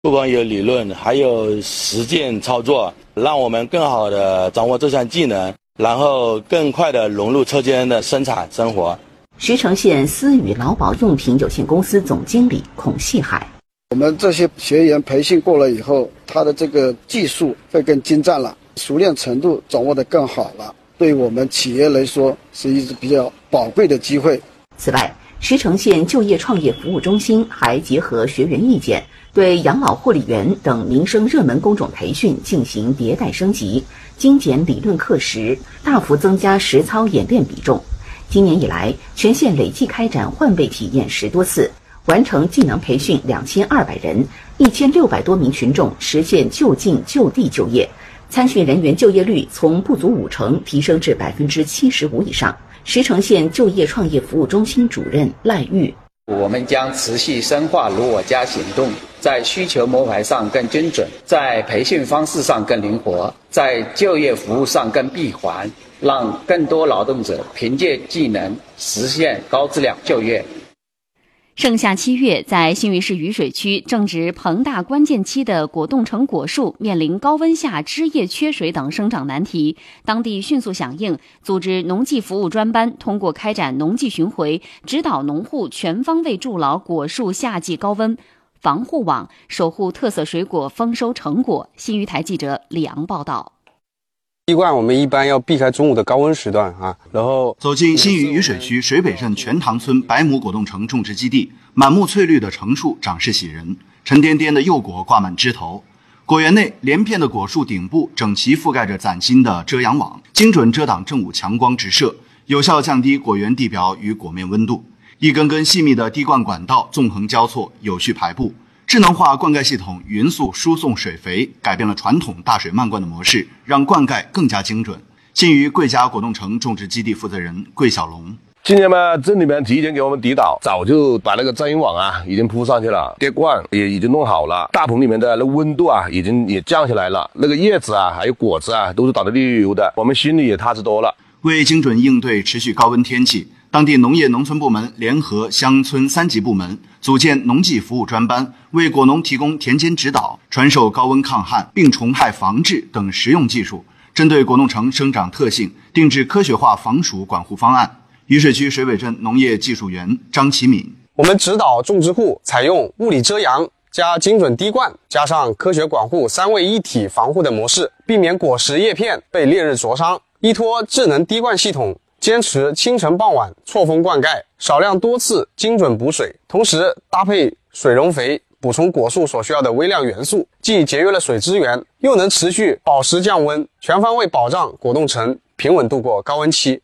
不光有理论，还有实践操作，让我们更好地掌握这项技能，然后更快地融入车间的生产生活。 石城县思宇劳保用品有限公司总经理孔细海： 我们这些学员培训过了以后，他的这个技术会更精湛了，熟练程度掌握得更好了，对我们企业来说是一个比较宝贵的机会。 此外，石城县就业创业服务中心还结合学员意见，对养老护理员等民生热门工种培训进行迭代升级，精简理论课时，大幅增加实操演练比重。今年以来，全县累计开展换位体验10多次，完成技能培训2200人，1600多名群众实现就近就地就业，参训人员就业率从不足50%提升至75%以上。石城县就业创业服务中心主任赖玉： 我们将持续深化如我家行动，在需求谋排上更精准，在培训方式上更灵活，在就业服务上更闭环，让更多劳动者凭借技能实现高质量就业。 盛夏7月，在新余市渝水区正值膨大关键期的果冻橙果树面临高温下枝叶缺水等生长难题，当地迅速响应，组织农技服务专班，通过开展农技巡回，指导农户全方位筑牢果树夏季高温防护网，守护特色水果丰收成果。新余台记者李昂报道。 滴灌我们一般要避开中午的高温时段啊，然后走进新余渝水区水北镇全塘村100亩果冻橙种植基地，满目翠绿的橙树长势喜人，沉甸甸的幼果挂满枝头。果园内连片的果树顶部整齐覆盖着崭新的遮阳网，精准遮挡正午强光直射，有效降低果园地表与果面温度。一根根细密的滴灌管道纵横交错，有序排布。智能化灌溉系统匀速输送水肥，改变了传统大水漫灌的模式，让灌溉更加精准。新余桂家果冻橙种植基地负责人桂小龙： 今年嘛，镇里面提前给我们滴导，早就把那个遮阴网啊已经铺上去了，滴灌也已经弄好了，大棚里面的那温度啊已经也降下来了，那个叶子啊还有果子啊都是长得绿油油的，我们心里也踏实多了。 为精准应对持续高温天气，当地农业农村部门联合乡村3级部门，组建农技服务专班，为果农提供田间指导，传授高温抗旱、病虫害防治等实用技术，针对果冻橙生长特性，定制科学化防暑管护方案。渝水区水北镇农业技术员张启敏： 我们指导种植户采用物理遮阳加精准滴灌加上科学管护3位一体防护的模式，避免果实叶片被烈日灼伤。依托智能滴灌系统，坚持清晨傍晚错峰灌溉，少量多次精准补水，同时搭配水溶肥补充果树所需要的微量元素，既节约了水资源，又能持续保湿降温，全方位保障果冻橙平稳度过高温期。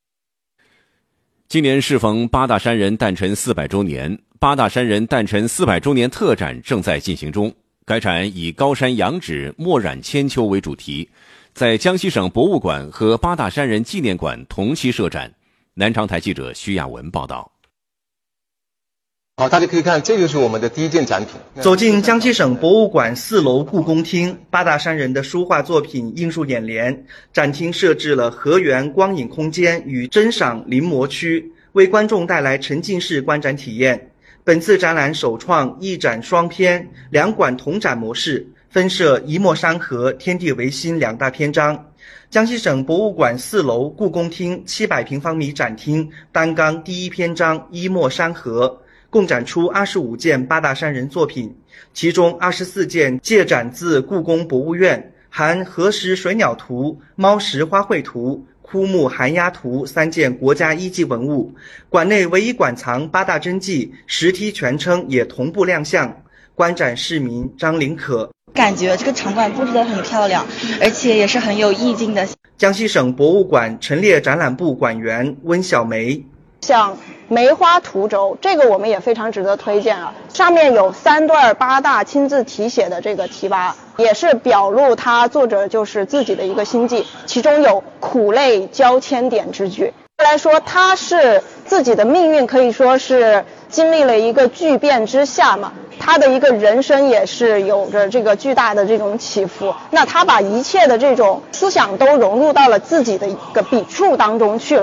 今年适逢八大山人诞辰400周年，八大山人诞辰400周年特展正在进行中。该展以高山仰止、墨染千秋为主题，在江西省博物馆和八大山人纪念馆同期设展。南昌台记者徐亚文报道。 好，大家可以看，这就是我们的第一件展品。 走进江西省博物馆4楼故宫厅，八大山人的书画作品映入眼帘。展厅设置了河源光影空间与珍赏临摹区，为观众带来沉浸式观展体验。本次展览首创一展双篇、2馆同展模式，分设一墨山河、天地维新2大篇章。江西省博物馆4楼故宫厅700平方米展厅单纲第一篇章一墨山河，共展出25件八大山人作品，其中24件借展自故宫博物院，含河石水鸟图、猫石花卉图、枯木寒鸦图3件国家一级文物。馆内唯一馆藏八大真迹实体全称也同步亮相。观展市民张林可： 感觉这个场馆布置得很漂亮，而且也是很有意境的。 江西省博物馆陈列展览部馆员温小梅： 像梅花图轴，这个我们也非常值得推荐啊。上面有3段八大亲自题写的这个题跋，也是表露他作者就是自己的一个心迹，其中有苦泪交千点之句。来说，他是自己的命运可以说是经历了一个巨变之下嘛，他的一个人生也是有着这个巨大的这种起伏。那他把一切的这种思想都融入到了自己的一个笔触当中去了。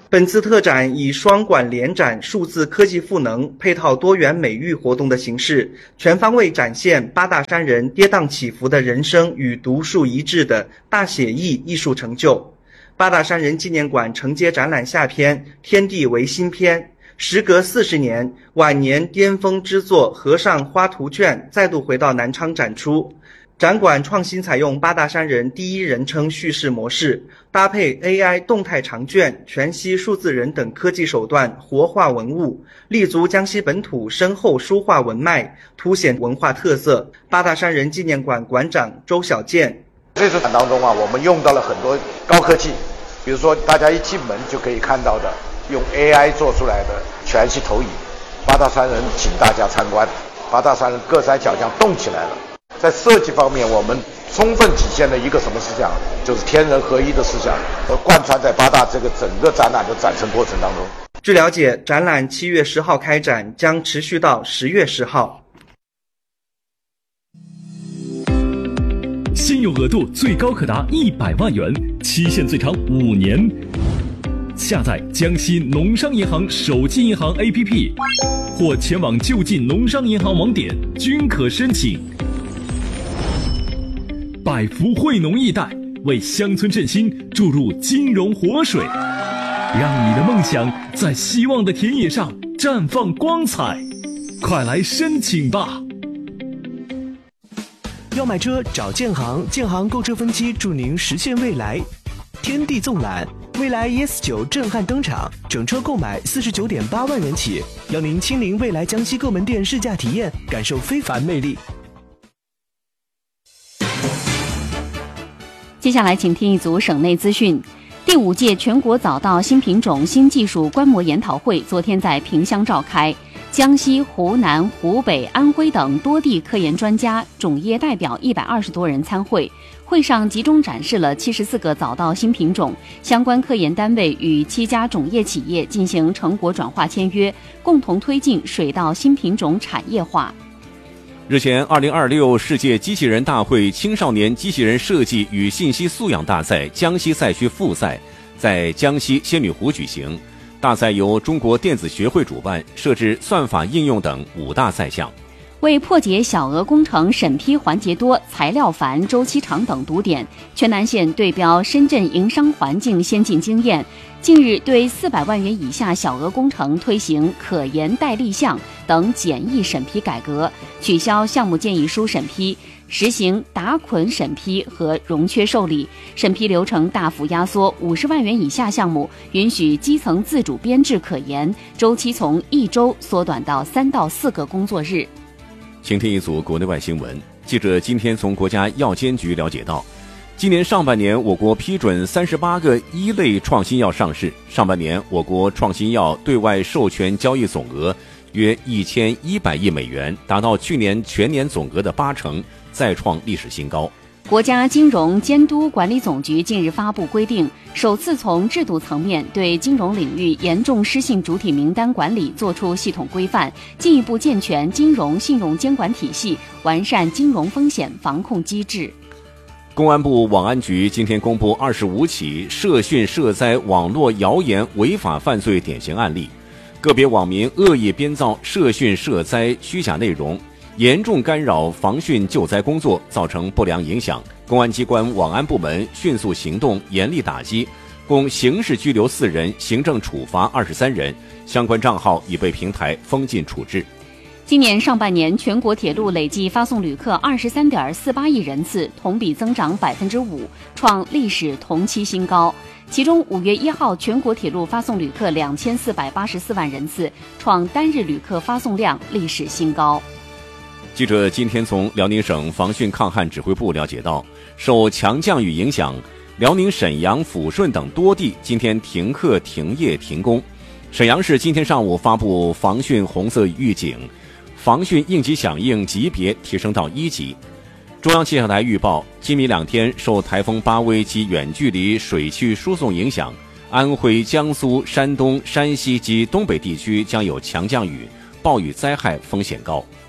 本次特展以双馆联展数字科技赋能配套多元美育活动的形式，全方位展现八大山人跌宕起伏的人生与独树一帜的大写意艺术成就。八大山人纪念馆承接展览下篇“天地为新篇”，时隔40年，晚年巅峰之作《和尚花图卷》再度回到南昌展出。展馆创新采用八大山人第一人称叙事模式，搭配 AI 动态长卷、全息数字人等科技手段活化文物，立足江西本土深厚书画文脉，凸显文化特色。八大山人纪念馆馆长周小健： 这次展当中我们用到了很多高科技，比如说大家一进门就可以看到的用 AI 做出来的全息投影。八大山人请大家参观，八大山人各山小将动起来了。在设计方面，我们充分体现了一个什么思想，就是天人合一的思想，而贯穿在八大这个整个展览的展陈过程当中。 据了解，展览7月10号开展，将持续到10月10号。 信用额度最高可达100万元，期限最长5年。下载江西农商银行手机银行 APP， 或前往就近农商银行网点均可申请。百福惠农易贷为乡村振兴注入金融活水，让你的梦想在希望的田野上绽放光彩。快来申请吧！ 要买车找建行，建行购车分期助您实现未来。天地纵览，蔚来 ES9 震撼登场，整车购买49.8万元起，邀您亲临蔚来江西各门店试驾体验，感受非凡魅力。 接下来请听一组省内资讯。第5届全国早稻新品种新技术观摩研讨会昨天在萍乡召开，江西、湖南、湖北、安徽等多地科研专家、种业代表120多人参会。会上集中展示了74个早稻新品种，相关科研单位与7家种业企业进行成果转化签约，共同推进水稻新品种产业化。 日前，2026世界机器人大会青少年机器人设计与信息素养大赛江西赛区复赛在江西仙女湖举行。大赛由中国电子学会主办，设置算法应用等5大赛项。 为破解小额工程审批环节多、材料繁、周期长等堵点，全南县对标深圳营商环境先进经验，近日对400万元以下小额工程推行可研代立项等简易审批改革，取消项目建议书审批，实行打捆审批和融缺受理，审批流程大幅压缩，50万元以下项目允许基层自主编制可研，周期从1周缩短到3到4个工作日。 请听一组国内外新闻。记者今天从国家药监局了解到，今年上半年我国批准38个一类创新药上市，上半年我国创新药对外授权交易总额约1100亿美元，达到去年全年总额的80%，再创历史新高。 国家金融监督管理总局近日发布规定，首次从制度层面对金融领域严重失信主体名单管理作出系统规范，进一步健全金融信用监管体系，完善金融风险防控机制。 公安部网安局今天公布25起涉训涉灾网络谣言违法犯罪典型案例，个别网民恶意编造涉训涉灾虚假内容，严重干扰防汛救灾工作，造成不良影响。公安机关网安部门迅速行动，严厉打击，共刑事拘留4人，行政处罚23人，相关账号已被平台封禁处置。 今年上半年，全国铁路累计发送旅客23.48亿人次，同比增长5%，创历史同期新高。其中5月1号，全国铁路发送旅客2484万人次，创单日旅客发送量历史新高。 记者今天从辽宁省防汛抗旱指挥部了解到，受强降雨影响，辽宁沈阳、抚顺等多地今天停课、停业、停工。沈阳市今天上午发布防汛红色预警，防汛应急响应级别提升到1级。中央气象台预报，今明2天受台风巴威及远距离水汽输送影响，安徽、江苏、山东、山西及东北地区将有强降雨，暴雨灾害风险高。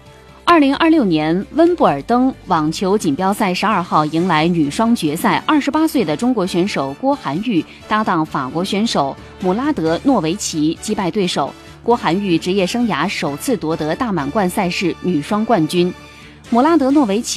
2026年温布尔登网球锦标赛12号迎来女双决赛，28岁的中国选手郭涵玉搭档法国选手姆拉德诺维奇击败对手。郭涵玉职业生涯首次夺得大满贯赛事女双冠军。姆拉德诺维奇